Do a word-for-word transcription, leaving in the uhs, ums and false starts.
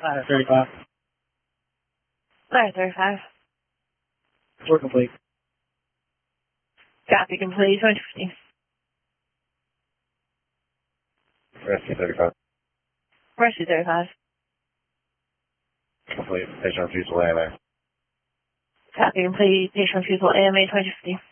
Ladder thirty-five. Ladder thirty-five. Tour complete. Copy complete, twenty fifty. Rescue thirty-five. Rescue thirty-five. Complete. Patient refusal A M A. Copy complete, patient refusal A M A twenty fifty.